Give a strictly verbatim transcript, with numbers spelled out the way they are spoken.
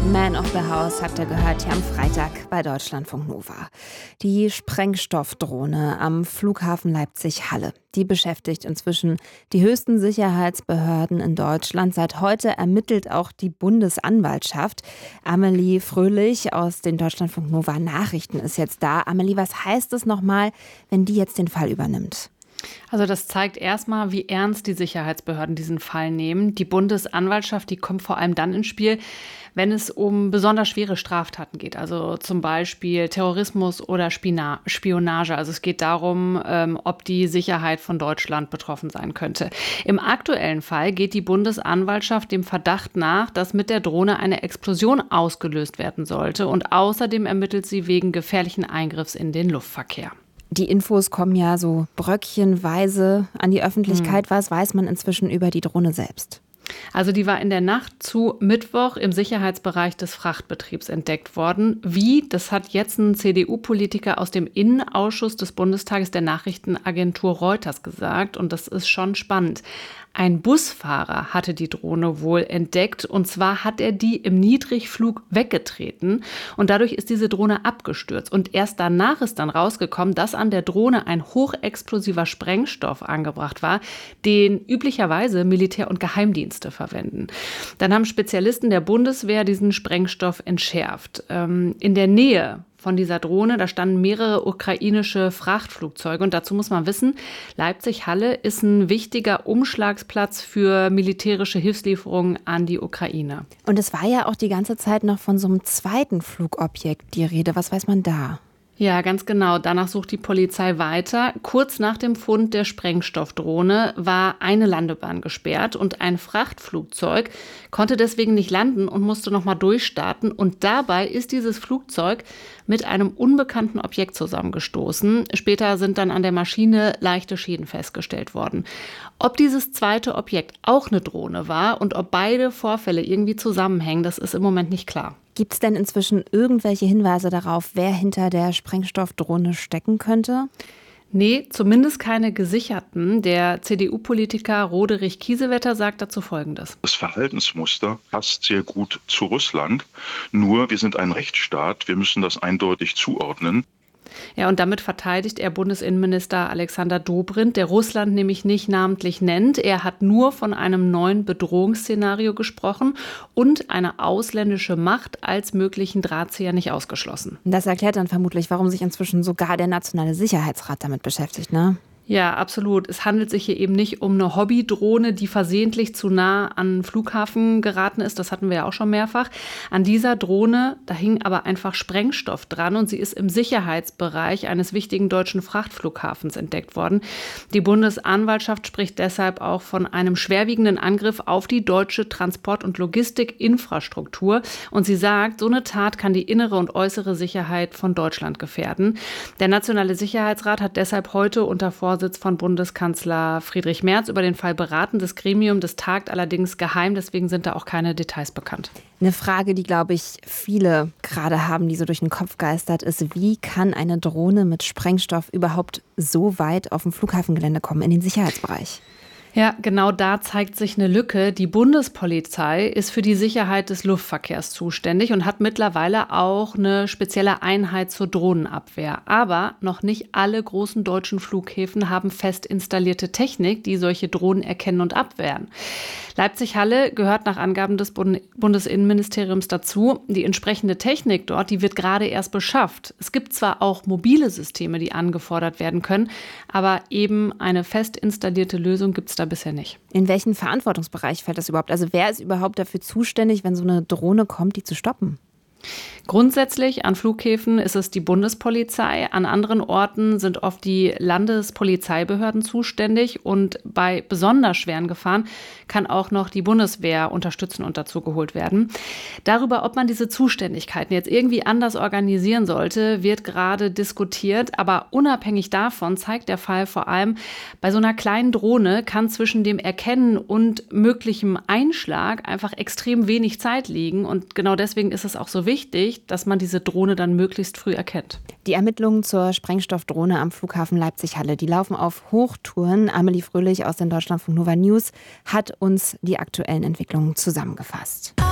Man of the House habt ihr gehört hier am Freitag bei Deutschlandfunk Nova. Die Sprengstoffdrohne am Flughafen Leipzig-Halle, die beschäftigt inzwischen die höchsten Sicherheitsbehörden in Deutschland. Seit heute ermittelt auch die Bundesanwaltschaft. Amelie Fröhlich aus den Deutschlandfunk Nova Nachrichten ist jetzt da. Amelie, was heißt es nochmal, wenn die jetzt den Fall übernimmt? Also das zeigt erstmal, wie ernst die Sicherheitsbehörden diesen Fall nehmen. Die Bundesanwaltschaft, die kommt vor allem dann ins Spiel, wenn es um besonders schwere Straftaten geht. Also zum Beispiel Terrorismus oder Spionage. Also es geht darum, ähm, ob die Sicherheit von Deutschland betroffen sein könnte. Im aktuellen Fall geht die Bundesanwaltschaft dem Verdacht nach, dass mit der Drohne eine Explosion ausgelöst werden sollte. Und außerdem ermittelt sie wegen gefährlichen Eingriffs in den Luftverkehr. Die Infos kommen ja so bröckchenweise an die Öffentlichkeit. Hm. Was weiß man inzwischen über die Drohne selbst? Also die war in der Nacht zu Mittwoch im Sicherheitsbereich des Frachtbetriebs entdeckt worden. Wie? Das hat jetzt ein C D U-Politiker aus dem Innenausschuss des Bundestages der Nachrichtenagentur Reuters gesagt. Und das ist schon spannend. Ein Busfahrer hatte die Drohne wohl entdeckt, und zwar hat er die im Niedrigflug weggetreten und dadurch ist diese Drohne abgestürzt. Und erst danach ist dann rausgekommen, dass an der Drohne ein hochexplosiver Sprengstoff angebracht war, den üblicherweise Militär- und Geheimdienste verwenden. Dann haben Spezialisten der Bundeswehr diesen Sprengstoff entschärft. Ähm, in der Nähe von dieser Drohne, da standen mehrere ukrainische Frachtflugzeuge. Und dazu muss man wissen, Leipzig-Halle ist ein wichtiger Umschlagsplatz für militärische Hilfslieferungen an die Ukraine. Und es war ja auch die ganze Zeit noch von so einem zweiten Flugobjekt die Rede. Was weiß man da? Ja, ganz genau. Danach sucht die Polizei weiter. Kurz nach dem Fund der Sprengstoffdrohne war eine Landebahn gesperrt und ein Frachtflugzeug konnte deswegen nicht landen und musste nochmal durchstarten. Und dabei ist dieses Flugzeug mit einem unbekannten Objekt zusammengestoßen. Später sind dann an der Maschine leichte Schäden festgestellt worden. Ob dieses zweite Objekt auch eine Drohne war und ob beide Vorfälle irgendwie zusammenhängen, das ist im Moment nicht klar. Gibt es denn inzwischen irgendwelche Hinweise darauf, wer hinter der Sprengstoffdrohne stecken könnte? Nee, zumindest keine gesicherten. Der C D U-Politiker Roderich Kiesewetter sagt dazu Folgendes. Das Verhaltensmuster passt sehr gut zu Russland. Nur, wir sind ein Rechtsstaat, wir müssen das eindeutig zuordnen. Ja, und damit verteidigt er Bundesinnenminister Alexander Dobrindt, der Russland nämlich nicht namentlich nennt. Er hat nur von einem neuen Bedrohungsszenario gesprochen und eine ausländische Macht als möglichen Drahtzieher nicht ausgeschlossen. Das erklärt dann vermutlich, warum sich inzwischen sogar der Nationale Sicherheitsrat damit beschäftigt, ne? Ja, absolut. Es handelt sich hier eben nicht um eine Hobbydrohne, die versehentlich zu nah an den Flughafen geraten ist. Das hatten wir ja auch schon mehrfach. An dieser Drohne, da hing aber einfach Sprengstoff dran und sie ist im Sicherheitsbereich eines wichtigen deutschen Frachtflughafens entdeckt worden. Die Bundesanwaltschaft spricht deshalb auch von einem schwerwiegenden Angriff auf die deutsche Transport- und Logistikinfrastruktur. Und sie sagt, so eine Tat kann die innere und äußere Sicherheit von Deutschland gefährden. Der Nationale Sicherheitsrat hat deshalb heute unter Vorsitz von Bundeskanzler Friedrich Merz über den Fall beraten. Das Gremium, das tagt allerdings geheim, deswegen sind da auch keine Details bekannt. Eine Frage, die, glaube ich, viele gerade haben, die so durch den Kopf geistert, ist, wie kann eine Drohne mit Sprengstoff überhaupt so weit auf dem Flughafengelände kommen, in den Sicherheitsbereich? Ja, genau da zeigt sich eine Lücke. Die Bundespolizei ist für die Sicherheit des Luftverkehrs zuständig und hat mittlerweile auch eine spezielle Einheit zur Drohnenabwehr. Aber noch nicht alle großen deutschen Flughäfen haben fest installierte Technik, die solche Drohnen erkennen und abwehren. Leipzig-Halle gehört nach Angaben des Bund- Bundesinnenministeriums dazu. Die entsprechende Technik dort, die wird gerade erst beschafft. Es gibt zwar auch mobile Systeme, die angefordert werden können, aber eben eine fest installierte Lösung gibt es da bisher nicht. In welchen Verantwortungsbereich fällt das überhaupt? Also wer ist überhaupt dafür zuständig, wenn so eine Drohne kommt, die zu stoppen? Grundsätzlich an Flughäfen ist es die Bundespolizei. An anderen Orten sind oft die Landespolizeibehörden zuständig. Und bei besonders schweren Gefahren kann auch noch die Bundeswehr unterstützen und dazugeholt werden. Darüber, ob man diese Zuständigkeiten jetzt irgendwie anders organisieren sollte, wird gerade diskutiert. Aber unabhängig davon zeigt der Fall vor allem, bei so einer kleinen Drohne kann zwischen dem Erkennen und möglichem Einschlag einfach extrem wenig Zeit liegen. Und genau deswegen ist es auch so wichtig, dass man diese Drohne dann möglichst früh erkennt. Die Ermittlungen zur Sprengstoffdrohne am Flughafen Leipzig-Halle, die laufen auf Hochtouren. Amelie Fröhlich aus den Deutschlandfunk Nova News hat uns die aktuellen Entwicklungen zusammengefasst.